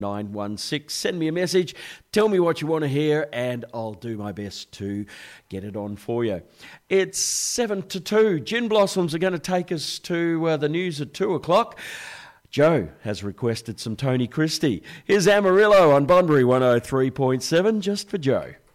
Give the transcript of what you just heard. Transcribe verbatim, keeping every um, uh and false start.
nine one six. Send me a message, tell me what you want to hear, and I'll do my best to get it on for you. It's seven to two. Gin Blossoms are going to take us to uh, the news at two o'clock. Joe has requested some Tony Christie. Here's Amarillo on Bunbury one oh three point seven, just for Joe.